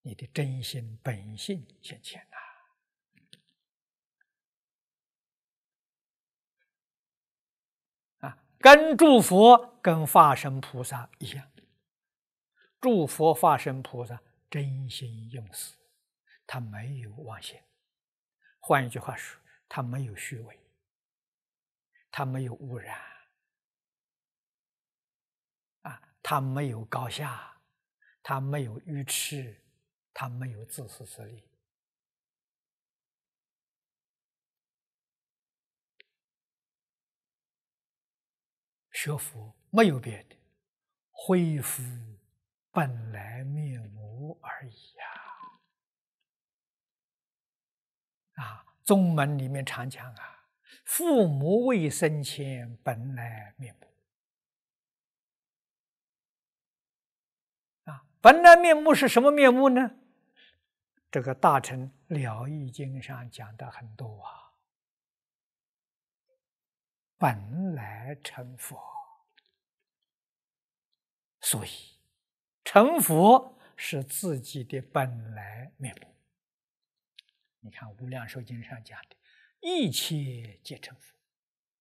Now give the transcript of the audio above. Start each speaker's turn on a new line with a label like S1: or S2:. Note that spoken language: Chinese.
S1: 你的真心本性现前跟诸佛跟法身菩萨一样，诸佛法身菩萨真心用事，他没有妄心。换一句话说，他没有虚伪，他没有污染他没有高下，他没有愚痴，他没有自私自利。学佛没有别的，恢复本来面目而已宗门里面常讲父母未生前本来面目本来面目是什么面目呢？这个大乘了义经上讲的很多本来成佛，所以成佛是自己的本来面目。你看《无量寿经》上讲的，一切皆成佛。